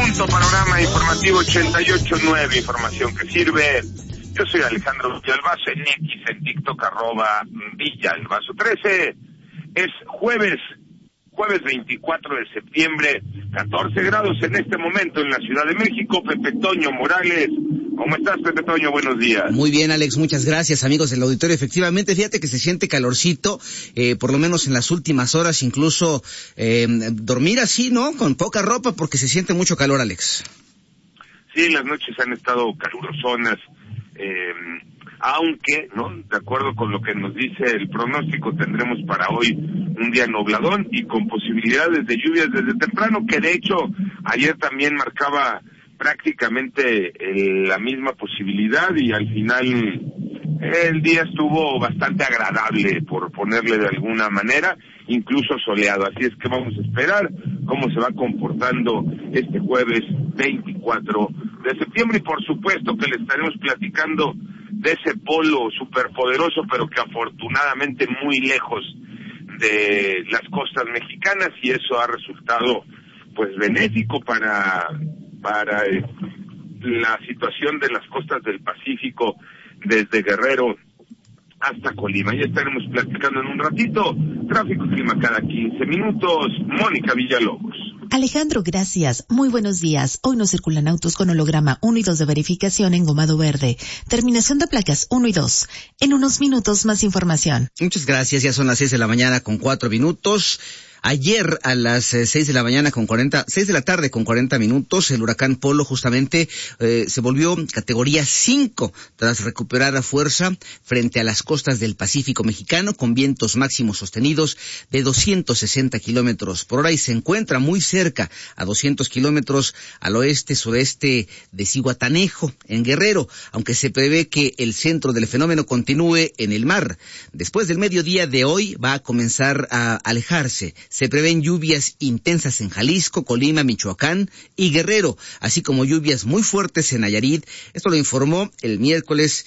punto, panorama informativo 88.9, información que sirve. Yo soy Alejandro Villalbazo, en X, en TikTok, @Villalbazo13. Es jueves 24 de septiembre, 14 grados en este momento en la Ciudad de México. Pepe Toño Morales, ¿cómo estás, Pepe Toño? Buenos días. Muy bien, Alex, muchas gracias, amigos del auditorio. Efectivamente, fíjate que se siente calorcito, por lo menos en las últimas horas, incluso dormir así, ¿no? Con poca ropa, porque se siente mucho calor, Alex. Sí, las noches han estado calurosonas, aunque, ¿no? De acuerdo con lo que nos dice el pronóstico, tendremos para hoy un día nubladón y con posibilidades de lluvias desde temprano, que de hecho ayer también marcaba prácticamente la misma posibilidad, y al final el día estuvo bastante agradable, por ponerle de alguna manera, incluso soleado. Así es que vamos a esperar cómo se va comportando este jueves 24 de septiembre, y por supuesto que le estaremos platicando de ese polo superpoderoso, pero que afortunadamente muy lejos de las costas mexicanas, y eso ha resultado pues benéfico para la situación de las costas del Pacífico, desde Guerrero hasta Colima. Ya estaremos platicando en un ratito. Tráfico y clima cada 15 minutos. Mónica Villalobos. Alejandro, gracias. Muy buenos días. Hoy no circulan autos con holograma 1 y 2 de verificación en gomado verde. Terminación de placas 1 y 2. En unos minutos más información. Muchas gracias. Ya son las 6 de la mañana con 4 minutos. Ayer a las 6 de la tarde con 40 minutos, el huracán Polo justamente se volvió categoría 5 tras recuperar a fuerza frente a las costas del Pacífico mexicano, con vientos máximos sostenidos de 260 kilómetros por hora, y se encuentra muy cerca, a 200 kilómetros al oeste-sureste de Zihuatanejo, en Guerrero, aunque se prevé que el centro del fenómeno continúe en el mar. Después del mediodía de hoy va a comenzar a alejarse. Se prevén lluvias intensas en Jalisco, Colima, Michoacán y Guerrero, así como lluvias muy fuertes en Nayarit. Esto lo informó este miércoles,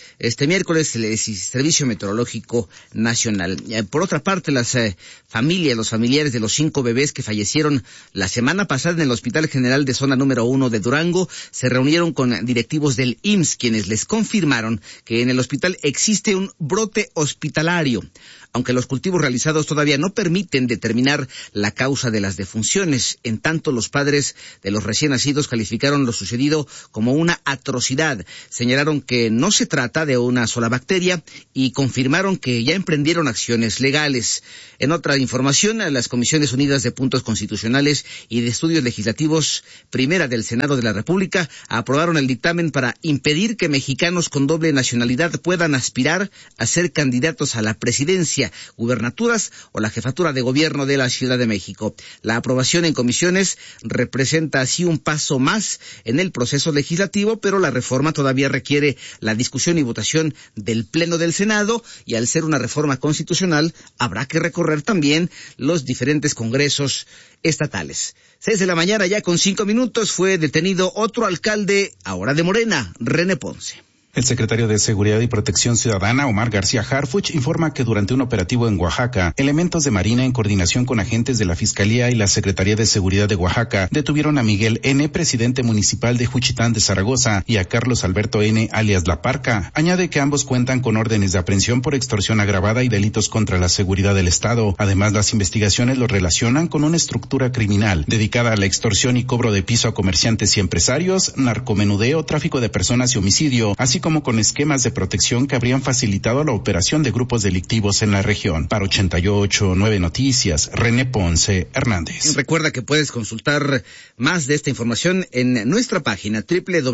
el Servicio Meteorológico Nacional. Por otra parte, los familiares de los 5 bebés que fallecieron la semana pasada en el Hospital General de Zona número 1 de Durango se reunieron con directivos del IMSS, quienes les confirmaron que en el hospital existe un brote hospitalario, aunque los cultivos realizados todavía no permiten determinar la causa de las defunciones. En tanto, los padres de los recién nacidos calificaron lo sucedido como una atrocidad. Señalaron que no se trata de una sola bacteria y confirmaron que ya emprendieron acciones legales. En otra información, las Comisiones Unidas de Puntos Constitucionales y de Estudios Legislativos, primera del Senado de la República, aprobaron el dictamen para impedir que mexicanos con doble nacionalidad puedan aspirar a ser candidatos a la presidencia, gubernaturas o la jefatura de gobierno de la Ciudad de México. La aprobación en comisiones representa así un paso más en el proceso legislativo, pero la reforma todavía requiere la discusión y votación del Pleno del Senado, y al ser una reforma constitucional habrá que recorrer también los diferentes congresos estatales. 6 de la mañana ya con 5 minutos, fue detenido otro alcalde, ahora de Morena, René Ponce. El secretario de Seguridad y Protección Ciudadana, Omar García Harfuch, informa que durante un operativo en Oaxaca, elementos de Marina en coordinación con agentes de la Fiscalía y la Secretaría de Seguridad de Oaxaca detuvieron a Miguel N., presidente municipal de Juchitán de Zaragoza, y a Carlos Alberto N., alias La Parca. Añade que ambos cuentan con órdenes de aprehensión por extorsión agravada y delitos contra la seguridad del Estado. Además, las investigaciones los relacionan con una estructura criminal dedicada a la extorsión y cobro de piso a comerciantes y empresarios, narcomenudeo, tráfico de personas y homicidio, así como con esquemas de protección que habrían facilitado la operación de grupos delictivos en la región. Para 88.9 Noticias, René Ponce Hernández. Recuerda que puedes consultar más de esta información en nuestra página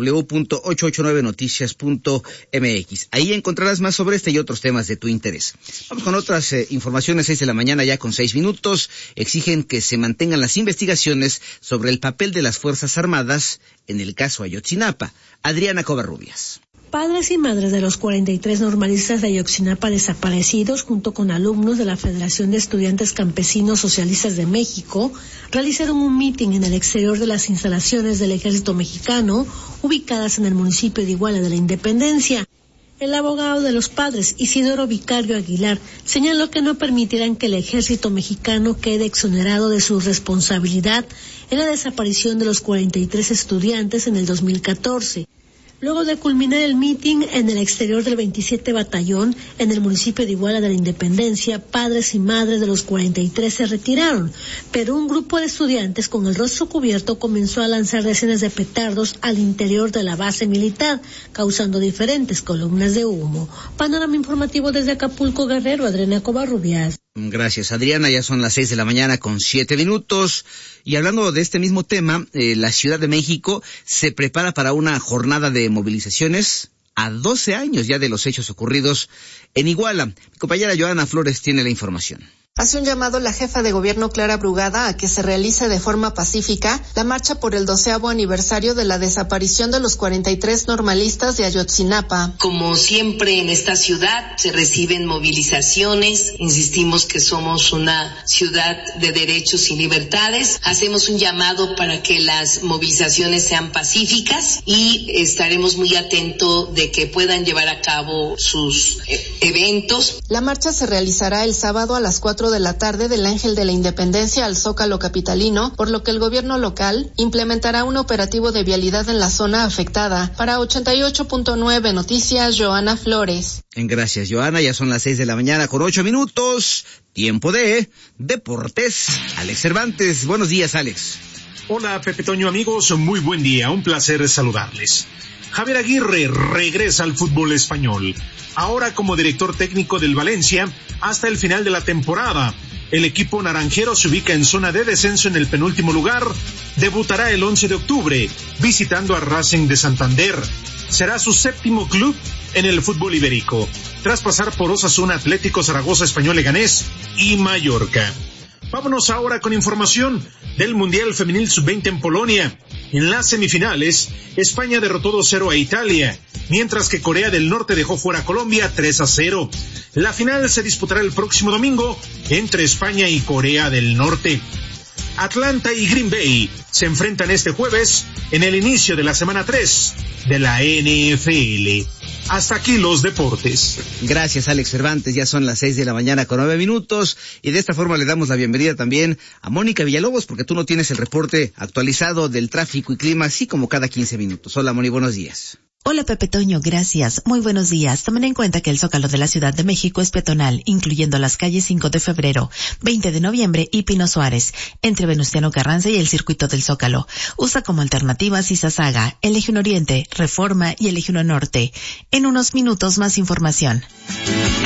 www.889noticias.mx. Ahí encontrarás más sobre este y otros temas de tu interés. Vamos con otras informaciones. 6 de la mañana ya con 6 minutos. Exigen que se mantengan las investigaciones sobre el papel de las Fuerzas Armadas en el caso Ayotzinapa. Adriana Covarrubias. Padres y madres de los 43 normalistas de Ayotzinapa desaparecidos, junto con alumnos de la Federación de Estudiantes Campesinos Socialistas de México, realizaron un mitin en el exterior de las instalaciones del Ejército Mexicano, ubicadas en el municipio de Iguala de la Independencia. El abogado de los padres, Isidoro Vicario Aguilar, señaló que no permitirán que el ejército mexicano quede exonerado de su responsabilidad en la desaparición de los 43 estudiantes en el 2014. Luego de culminar el mitin en el exterior del 27 Batallón, en el municipio de Iguala de la Independencia, padres y madres de los 43 se retiraron, pero un grupo de estudiantes con el rostro cubierto comenzó a lanzar decenas de petardos al interior de la base militar, causando diferentes columnas de humo. Panorama informativo desde Acapulco, Guerrero, Adriana Covarrubias. Gracias, Adriana. Ya son las 6:07 a.m. Y hablando de este mismo tema, la Ciudad de México se prepara para una jornada de movilizaciones a 12 años ya de los hechos ocurridos en Iguala. Mi compañera Joana Flores tiene la información. Hace un llamado la jefa de gobierno Clara Brugada a que se realice de forma pacífica la marcha por el 12º aniversario de la desaparición de los 43 normalistas de Ayotzinapa. Como siempre en esta ciudad se reciben movilizaciones, insistimos que somos una ciudad de derechos y libertades, hacemos un llamado para que las movilizaciones sean pacíficas y estaremos muy atentos de que puedan llevar a cabo sus eventos. La marcha se realizará el sábado a las 4 de la tarde del Ángel de la Independencia al Zócalo capitalino, por lo que el gobierno local implementará un operativo de vialidad en la zona afectada. Para 88.9 Noticias, Joana Flores. Gracias, Joana. Ya son las 6:08 a.m. Tiempo de Deportes. Alex Cervantes. Buenos días, Alex. Hola, Pepe Toño, amigos. Muy buen día. Un placer saludarles. Javier Aguirre regresa al fútbol español, ahora como director técnico del Valencia hasta el final de la temporada. El equipo naranjero se ubica en zona de descenso en el penúltimo lugar. Debutará el 11 de octubre visitando a Racing de Santander. Será su 7º club en el fútbol ibérico, tras pasar por Osasuna, Atlético, Zaragoza, Español Leganés y Mallorca. Vámonos ahora con información del Mundial Femenil Sub-20 en Polonia. En las semifinales, España derrotó 2-0 a Italia, mientras que Corea del Norte dejó fuera a Colombia 3-0. La final se disputará el próximo domingo entre España y Corea del Norte. Atlanta y Green Bay se enfrentan este jueves en el inicio de la semana 3 de la NFL. Hasta aquí los deportes. Gracias, Alex Cervantes. Ya son las 6:09 y de esta forma le damos la bienvenida también a Mónica Villalobos, porque tú no tienes el reporte actualizado del tráfico y clima, así como cada 15 minutos. Hola, Moni, buenos días. Hola, Pepe Toño, gracias. Muy buenos días. Tomen en cuenta que el Zócalo de la Ciudad de México es peatonal, incluyendo las calles 5 de febrero, 20 de noviembre y Pino Suárez, entre Venustiano Carranza y el circuito del Zócalo. Usa como alternativas Izazaga, el Eje 1 Oriente, Reforma y el Eje 1 Norte. En unos minutos más información.